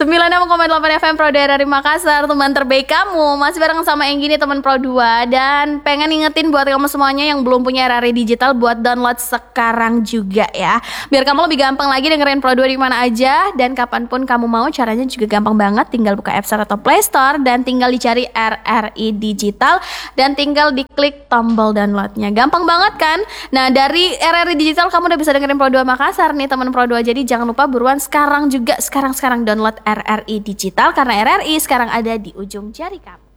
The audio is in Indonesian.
96,8 FM Pro dari Makassar, teman terbaik kamu. Masih bareng sama Enggi nih, teman Pro 2. Dan pengen ingetin buat kamu semuanya yang belum punya RRI Digital buat download sekarang juga ya. Biar kamu lebih gampang lagi dengerin Pro 2 di mana aja dan kapanpun kamu mau. Caranya juga gampang banget, tinggal buka App Store atau Play Store dan tinggal dicari RRI Digital dan tinggal diklik tombol downloadnya. Gampang banget kan? Nah, dari RRI Digital kamu udah bisa dengerin Pro 2 Makassar nih, teman Pro 2. Jadi jangan lupa buruan sekarang juga, sekarang download RRI Digital karena RRI sekarang ada di ujung jari kamu.